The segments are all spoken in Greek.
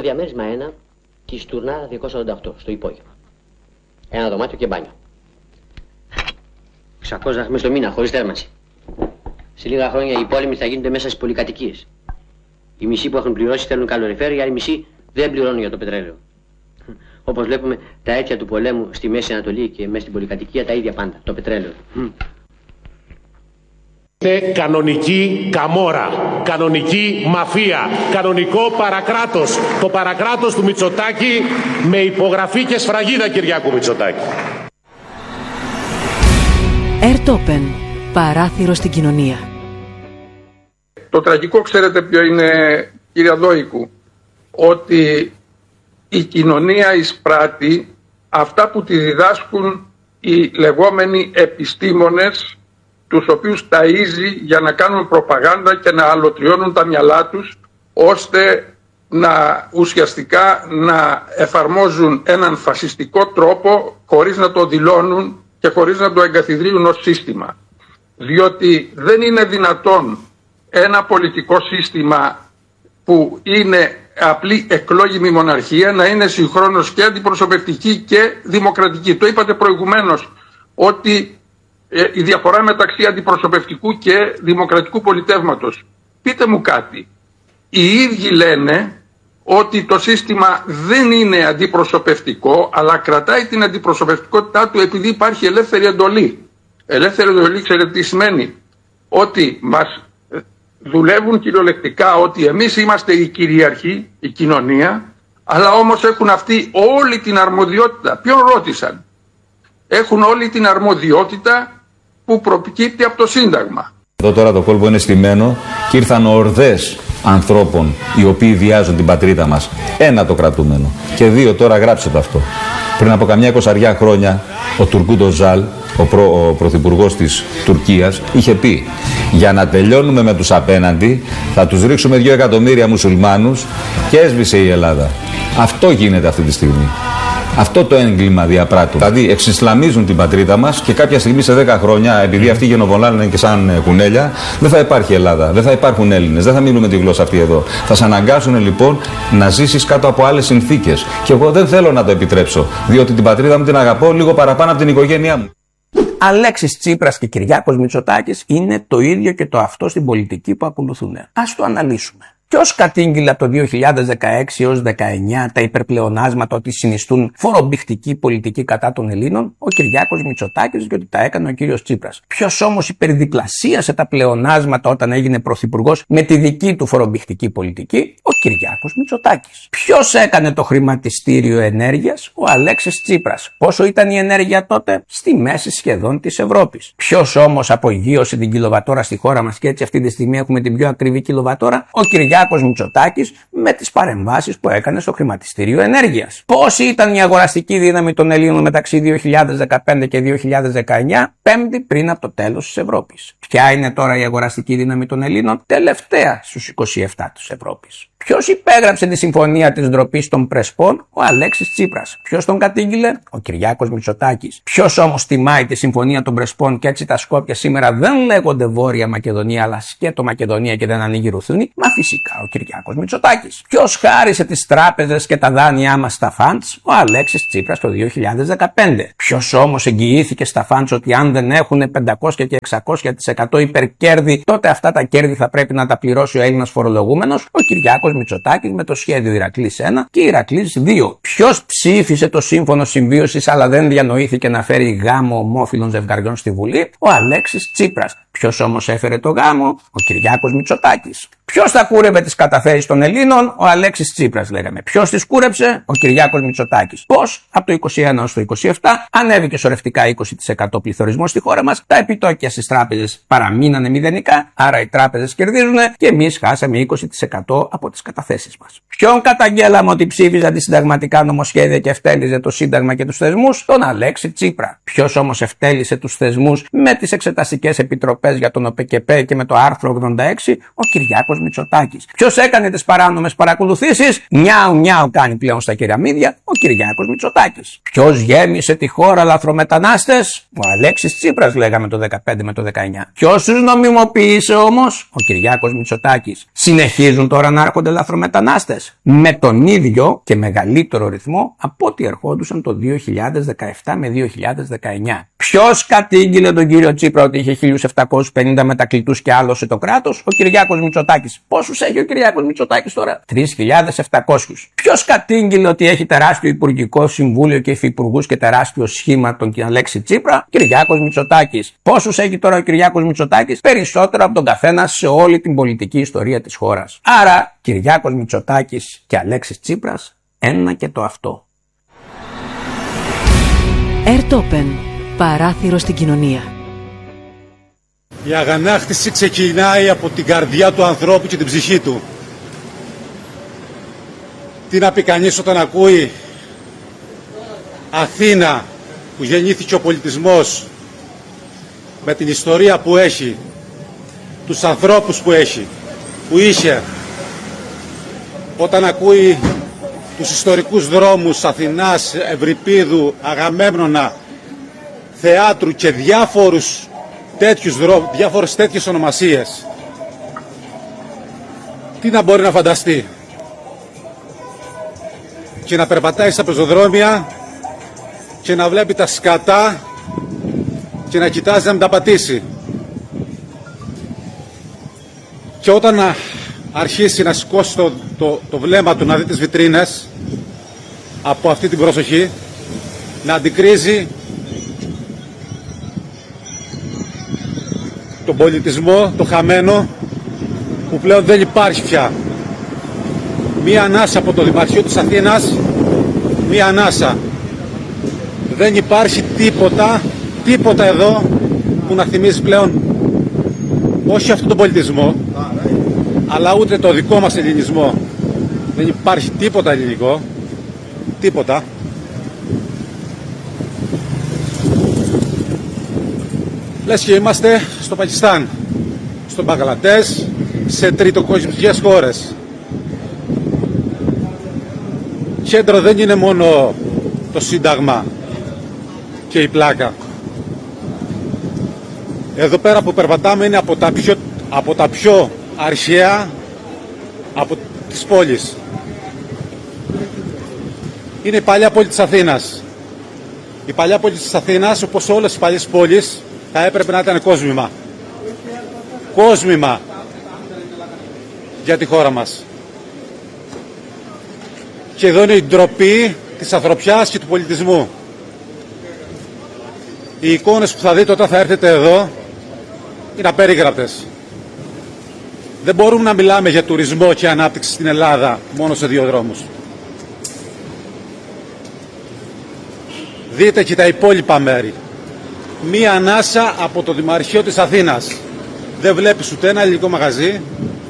στο διαμέρισμα 1 της Τουρνάρα 248, στο υπόγειο. Ένα δωμάτιο και μπάνιο. 600 δραχμές το μήνα, χωρίς θέρμανση. Σε λίγα χρόνια οι πόλεμοι θα γίνονται μέσα στις πολυκατοικίες. Οι μισοί που έχουν πληρώσει θέλουν καλοριφέρ, οι άλλοι μισοί δεν πληρώνουν για το πετρέλαιο. Όπως βλέπουμε, τα αίτια του πολέμου στη Μέση Ανατολή και μέσα στην πολυκατοικία τα ίδια πάντα, το πετρέλαιο. Κανονική καμόρα, κανονική μαφία, κανονικό παρακράτος. Το παρακράτος του Μητσοτάκη με υπογραφή και σφραγίδα Κυριάκου Μητσοτάκη. Ερτόπεν, παράθυρο στην κοινωνία. Το τραγικό ξέρετε ποιο είναι, κύριε Δόικου, ότι η κοινωνία εισπράττει αυτά που τη διδάσκουν οι λεγόμενοι επιστήμονες, τους οποίους ταΐζει για να κάνουν προπαγάνδα και να αλωτριώνουν τα μυαλά τους, ώστε ουσιαστικά να εφαρμόζουν έναν φασιστικό τρόπο χωρίς να το δηλώνουν και χωρίς να το εγκαθιδρύουν ως σύστημα. Διότι δεν είναι δυνατόν ένα πολιτικό σύστημα που είναι απλή εκλόγιμη μοναρχία να είναι συγχρόνως και αντιπροσωπευτική και δημοκρατική. Το είπατε προηγουμένως ότι η διαφορά μεταξύ αντιπροσωπευτικού και δημοκρατικού πολιτεύματος. Πείτε μου κάτι. Οι ίδιοι λένε ότι το σύστημα δεν είναι αντιπροσωπευτικό, αλλά κρατάει την αντιπροσωπευτικότητά του επειδή υπάρχει ελεύθερη εντολή. Ελεύθερη εντολή, ξέρετε τι σημαίνει? Ότι μας δουλεύουν κυριολεκτικά ότι εμείς είμαστε οι κυριαρχοί, η κοινωνία, αλλά όμως έχουν αυτοί όλη την αρμοδιότητα. Ποιον ρώτησαν? Έχουν όλη την αρμοδιότητα που προκύπτει από το Σύνταγμα. Εδώ τώρα το κόλπο είναι στημένο και ήρθαν ορδές ανθρώπων οι οποίοι βιάζουν την πατρίδα μας. Ένα το κρατούμενο. Και δύο, τώρα γράψτε το αυτό. Πριν από καμιά 20 χρόνια ο Τουρκούντ Οσάλ, ο πρωθυπουργός της Τουρκίας, είχε πει: για να τελειώνουμε με τους απέναντι θα τους ρίξουμε 2 εκατομμύρια μουσουλμάνους, και έσβησε η Ελλάδα. Αυτό γίνεται αυτή τη στιγμή. Αυτό το έγκλημα διαπράττουν. Δηλαδή εξισλαμίζουν την πατρίδα μας και κάποια στιγμή σε 10 χρόνια, επειδή αυτοί γενοβολάνε και σαν κουνέλια, δεν θα υπάρχει Ελλάδα, δεν θα υπάρχουν Έλληνες, δεν θα μιλούμε τη γλώσσα αυτή εδώ. Θα σε αναγκάσουν λοιπόν να ζήσεις κάτω από άλλες συνθήκες. Και εγώ δεν θέλω να το επιτρέψω, διότι την πατρίδα μου την αγαπώ λίγο παραπάνω από την οικογένειά μου. Αλέξης Τσίπρας και Κυριάκος Μητσοτάκης είναι το ίδιο και το αυτό στην πολιτική που ακολουθούν. Ας το αναλύσουμε. Ποιος κατήγγειλε από το 2016 έως 2019 τα υπερπλεονάσματα ότι συνιστούν φορομπηχτική πολιτική κατά των Ελλήνων? Ο Κυριάκος Μητσοτάκης, και ότι τα έκανε ο κύριος Τσίπρας. Ποιος όμως υπερδιπλασίασε τα πλεονάσματα όταν έγινε πρωθυπουργός με τη δική του φορομπηχτική πολιτική? Ο Κυριάκος Μητσοτάκης. Ποιος έκανε το χρηματιστήριο ενέργειας? Ο Αλέξης Τσίπρας. Πόσο ήταν η ενέργεια τότε? Στη μέση σχεδόν της Ευρώπης. Ποιος όμως απογείωσε την κιλοβατόρα στη χώρα μας και έτσι αυτή τη στιγμή έχουμε την πιο ακριβή κιλοβατόρα? Ο Κυριάκος Μητσοτάκης, με τις παρεμβάσεις που έκανε στο χρηματιστήριο ενέργειας. Πόση ήταν η αγοραστική δύναμη των Ελλήνων μεταξύ 2015 και 2019, πέμπτη πριν από το τέλος της Ευρώπης? Ποια είναι τώρα η αγοραστική δύναμη των Ελλήνων? Τελευταία στους 27 της Ευρώπης. Ποιος υπέγραψε τη συμφωνία της ντροπής των Πρεσπών? Ο Αλέξης Τσίπρας. Ποιος τον κατήγγειλε? Ο Κυριάκος Μητσοτάκης. Ποιος όμως τιμάει τη συμφωνία των Πρεσπών και έτσι τα Σκόπια σήμερα δεν λέγονται Βόρεια Μακεδονία αλλά σκέτο Μακεδονία και δεν ανοίγει ρουθούνη? Μα φυσικά ο Κυριάκος Μητσοτάκης. Ποιος χάρισε τις τράπεζες και τα δάνειά μας στα φαντς? Ο Αλέξης Τσίπρας το 2015. Ποιος όμως εγγυήθηκε στα φαντς ότι αν δεν έχουν 500 και 600% υπερκέρδη, τότε αυτά τα κέρδη θα πρέπει να τα πληρώσει ο Έλληνας φορολογούμενος? Ο Κυριάκος Μητσοτάκης με το σχέδιο Ηρακλής 1 και Ηρακλής 2. Ποιος ψήφισε το σύμφωνο συμβίωσης αλλά δεν διανοήθηκε να φέρει γάμο ομόφυλων ζευγαριών στη Βουλή? Ο Αλέξης Τσίπρας. Ποιος όμως έφερε το γάμο? Ο Κυριάκος Μητσοτάκης. Ποιος θα κούρευε τις καταθέσεις των Ελλήνων? Ο Αλέξης Τσίπρας, λέγαμε. Ποιος τις κούρεψε? Ο Κυριάκος Μητσοτάκης. Πώς? Από το 21 ως το 27 ανέβηκε σωρευτικά 20% πληθωρισμός στη χώρα μας, τα επιτόκια στις τράπεζες παραμείνανε μηδενικά, άρα οι τράπεζες κερδίζουν και εμείς χάσαμε 20% από τις καταθέσεις μας. Ποιον καταγγέλαμε ότι ψήφιζε αντισυνταγματικά νομοσχέδια και ευτέλιζε το Σύνταγμα και τους θεσμούς? Τον Αλέξη Τσίπρα. Ποιος όμως ευτέλισε τους θεσμούς με τις εξεταστικές επιτροπές για τον ΟΠΕΚΕΠΕ και με το άρθρο 86? Ο Κυριάκος Μητσοτάκης. Ποιος έκανε τις παράνομες παρακολουθήσεις? Νιάου κάνει πλέον στα κεραμίδια? Ο Κυριάκος Μητσοτάκης. Ποιος γέμισε τη χώρα λαθρομετανάστες? Ο Αλέξης Τσίπρας, λέγαμε το 15 με το 19. Ποιος τους νομιμοποίησε όμως? Ο Κυριάκος Μητσοτάκης. Συνεχίζουν τώρα να έρχονται έρχονται λαθρομετανάστες με τον ίδιο και μεγαλύτερο ρυθμό από ό,τι ερχόντουσαν το 2017 με 2019. Ποιος κατήγγειλε τον κύριο Τσίπρα ότι είχε 1.750 μετακλητούς και άλωσε το κράτος? Ο Κυριάκος Μητσοτάκης. Πόσους έχει ο Κυριάκος Μητσοτάκης τώρα? 3.700. Ποιος κατήγγειλε ότι έχει τεράστιο υπουργικό συμβούλιο και υφυπουργούς και τεράστιο σχήμα τον Αλέξη Τσίπρα? Κυριάκος Μητσοτάκης. Πόσους έχει τώρα ο Κυριάκος Μητσοτάκης? Περισσότερο από τον καθένα σε όλη την πολιτική ιστορία της χώρας. Άρα Κυριάκος Μητσοτάκης και Αλέξης Τσίπρας, ένα και το αυτό. Ερτόπεν. Παράθυρο στην κοινωνία. Η αγανάκτηση ξεκινάει από την καρδιά του ανθρώπου και την ψυχή του. Τι να πει κανείς όταν ακούει Αθήνα, που γεννήθηκε ο πολιτισμός, με την ιστορία που έχει, τους ανθρώπους που έχει, που είχε, όταν ακούει τους ιστορικούς δρόμους Αθηνάς, Ευρυπίδου, Αγαμέμνονα, θεάτρου και διάφορες τέτοιες ονομασίες, τι να μπορεί να φανταστεί? Και να περπατάει στα πεζοδρόμια και να βλέπει τα σκατά και να κοιτάζει να μην τα πατήσει. Και όταν αρχίσει να σηκώσει το βλέμμα του, να δει τις βιτρίνες από αυτή την προσοχή, να αντικρίζει τον πολιτισμό, το χαμένο, που πλέον δεν υπάρχει πια. Μία ανάσα από το Δημαρχείο της Αθήνας, μία ανάσα. Δεν υπάρχει τίποτα εδώ που να θυμίζει πλέον όχι αυτόν τον πολιτισμό, αλλά ούτε το δικό μας ελληνισμό. Δεν υπάρχει τίποτα ελληνικό, τίποτα. Λες και είμαστε στο Πακιστάν, στο Μπαγκλαντές, σε τριτοκοσμικές χώρες. Κέντρο δεν είναι μόνο το Σύνταγμα και η πλάκα. Εδώ πέρα που περπατάμε είναι από τα πιο αρχαία από τις πόλεις. Είναι η παλιά πόλη της Αθήνας. Η παλιά πόλη της Αθήνας, όπως όλες οι παλιές πόλεις, θα έπρεπε να ήταν κόσμημα. Κόσμημα για τη χώρα μας. Και εδώ είναι η ντροπή της ανθρωπιάς και του πολιτισμού. Οι εικόνες που θα δείτε όταν θα έρθετε εδώ είναι απερίγραπτες. Δεν μπορούμε να μιλάμε για τουρισμό και ανάπτυξη στην Ελλάδα μόνο σε δύο δρόμους. Δείτε και τα υπόλοιπα μέρη. Μία ανάσα από το Δημαρχείο της Αθήνας. Δεν βλέπεις ούτε ένα ελληνικό μαγαζί.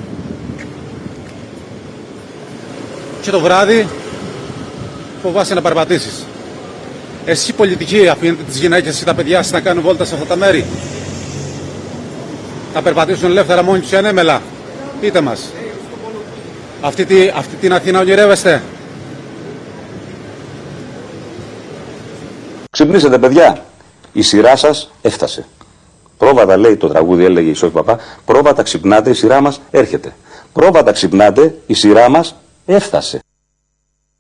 Και το βράδυ φοβάσαι να περπατήσεις. Εσύ πολιτικοί αφήνετε τις γυναίκες και τα παιδιά σας να κάνουν βόλτα σε αυτά τα μέρη? Να περπατήσουν ελεύθερα μόνοι τους ανέμελα? Πείτε μας. Αυτή την Αθήνα ονειρεύεστε? Ξυπνήσετε παιδιά. Η σειρά σας έφτασε. Πρόβατα, λέει το τραγούδι, έλεγε η Σόφη Παπά. Πρόβατα ξυπνάτε, η σειρά μας έρχεται. Πρόβατα ξυπνάτε, η σειρά μας έφτασε.